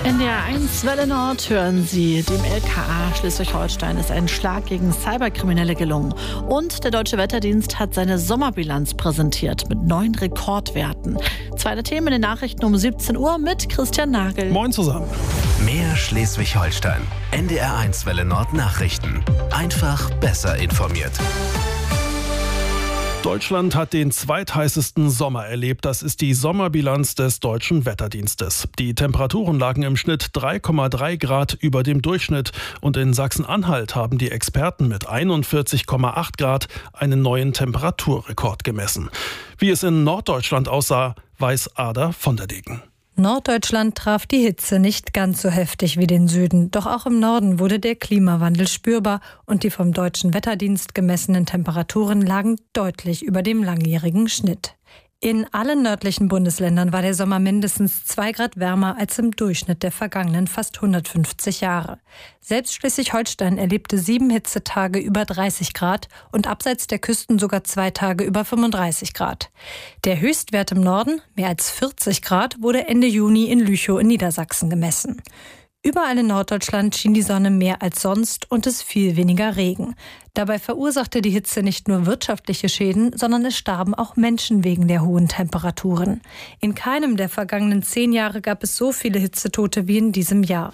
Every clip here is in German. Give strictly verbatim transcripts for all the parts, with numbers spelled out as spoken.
In der eins Welle Nord hören Sie, dem L K A Schleswig-Holstein ist ein Schlag gegen Cyberkriminelle gelungen. Und der Deutsche Wetterdienst hat seine Sommerbilanz präsentiert mit neuen Rekordwerten. Zweite Themen in den Nachrichten um siebzehn Uhr mit Christian Nagel. Moin zusammen. Mehr Schleswig-Holstein. N D R eins Welle Nord Nachrichten. Einfach besser informiert. Deutschland hat den zweitheißesten Sommer erlebt. Das ist die Sommerbilanz des Deutschen Wetterdienstes. Die Temperaturen lagen im Schnitt drei Komma drei Grad über dem Durchschnitt. Und in Sachsen-Anhalt haben die Experten mit einundvierzig Komma acht Grad einen neuen Temperaturrekord gemessen. Wie es in Norddeutschland aussah, weiß Ada von der Degen. Norddeutschland traf die Hitze nicht ganz so heftig wie den Süden. Doch auch im Norden wurde der Klimawandel spürbar und die vom Deutschen Wetterdienst gemessenen Temperaturen lagen deutlich über dem langjährigen Schnitt. In allen nördlichen Bundesländern war der Sommer mindestens zwei Grad wärmer als im Durchschnitt der vergangenen fast hundertfünfzig Jahre. Selbst Schleswig-Holstein erlebte sieben Hitzetage über dreißig Grad und abseits der Küsten sogar zwei Tage über fünfunddreißig Grad. Der Höchstwert im Norden, mehr als vierzig Grad, wurde Ende Juni in Lüchow in Niedersachsen gemessen. Überall in Norddeutschland schien die Sonne mehr als sonst und es fiel weniger Regen. Dabei verursachte die Hitze nicht nur wirtschaftliche Schäden, sondern es starben auch Menschen wegen der hohen Temperaturen. In keinem der vergangenen zehn Jahre gab es so viele Hitzetote wie in diesem Jahr.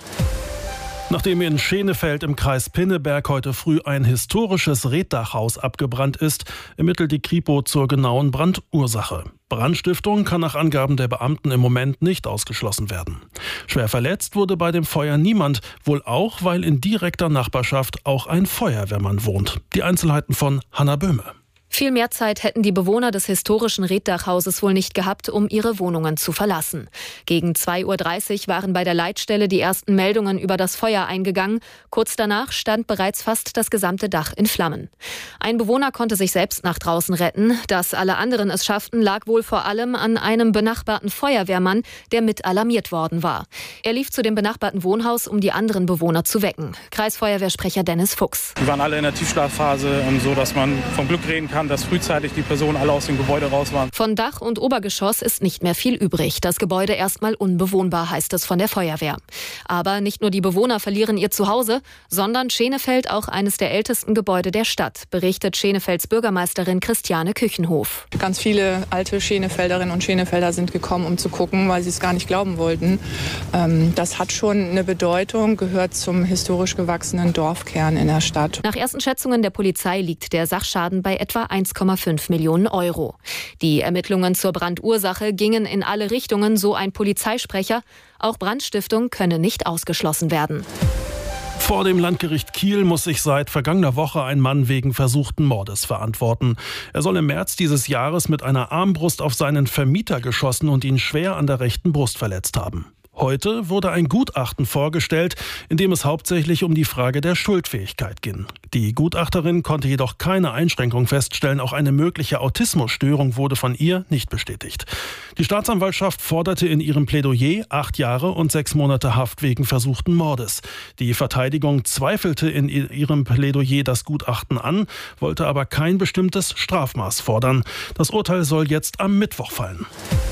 Nachdem in Schenefeld im Kreis Pinneberg heute früh ein historisches Reetdachhaus abgebrannt ist, ermittelt die Kripo zur genauen Brandursache. Brandstiftung kann nach Angaben der Beamten im Moment nicht ausgeschlossen werden. Schwer verletzt wurde bei dem Feuer niemand, wohl auch, weil in direkter Nachbarschaft auch ein Feuerwehrmann wohnt. Die Einzelheiten von Hanna Böhme. Viel mehr Zeit hätten die Bewohner des historischen Reetdachhauses wohl nicht gehabt, um ihre Wohnungen zu verlassen. Gegen zwei Uhr dreißig waren bei der Leitstelle die ersten Meldungen über das Feuer eingegangen. Kurz danach stand bereits fast das gesamte Dach in Flammen. Ein Bewohner konnte sich selbst nach draußen retten. Dass alle anderen es schafften, lag wohl vor allem an einem benachbarten Feuerwehrmann, der mit alarmiert worden war. Er lief zu dem benachbarten Wohnhaus, um die anderen Bewohner zu wecken. Kreisfeuerwehrsprecher Dennis Fuchs. Wir waren alle in der Tiefschlafphase, so dass man vom Glück reden kann, dass frühzeitig die Personen alle aus dem Gebäude raus waren. Von Dach und Obergeschoss ist nicht mehr viel übrig. Das Gebäude erstmal unbewohnbar, heißt es von der Feuerwehr. Aber nicht nur die Bewohner verlieren ihr Zuhause, sondern Schenefeld auch eines der ältesten Gebäude der Stadt, berichtet Schenefelds Bürgermeisterin Christiane Küchenhof. Ganz viele alte Schenefelderinnen und Schenefelder sind gekommen, um zu gucken, weil sie es gar nicht glauben wollten. Das hat schon eine Bedeutung, gehört zum historisch gewachsenen Dorfkern in der Stadt. Nach ersten Schätzungen der Polizei liegt der Sachschaden bei etwa eins Komma fünf Millionen Euro. Die Ermittlungen zur Brandursache gingen in alle Richtungen, so ein Polizeisprecher. Auch Brandstiftung könne nicht ausgeschlossen werden. Vor dem Landgericht Kiel muss sich seit vergangener Woche ein Mann wegen versuchten Mordes verantworten. Er soll im März dieses Jahres mit einer Armbrust auf seinen Vermieter geschossen und ihn schwer an der rechten Brust verletzt haben. Heute wurde ein Gutachten vorgestellt, in dem es hauptsächlich um die Frage der Schuldfähigkeit ging. Die Gutachterin konnte jedoch keine Einschränkung feststellen. Auch eine mögliche Autismusstörung wurde von ihr nicht bestätigt. Die Staatsanwaltschaft forderte in ihrem Plädoyer acht Jahre und sechs Monate Haft wegen versuchten Mordes. Die Verteidigung zweifelte in ihrem Plädoyer das Gutachten an, wollte aber kein bestimmtes Strafmaß fordern. Das Urteil soll jetzt am Mittwoch fallen.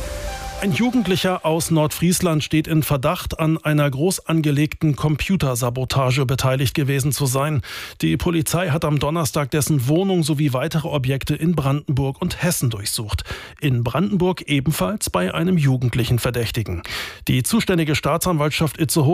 Ein Jugendlicher aus Nordfriesland steht in Verdacht, an einer groß angelegten Computersabotage beteiligt gewesen zu sein. Die Polizei hat am Donnerstag dessen Wohnung sowie weitere Objekte in Brandenburg und Hessen durchsucht. In Brandenburg ebenfalls bei einem jugendlichen Verdächtigen. Die zuständige Staatsanwaltschaft Itzehoe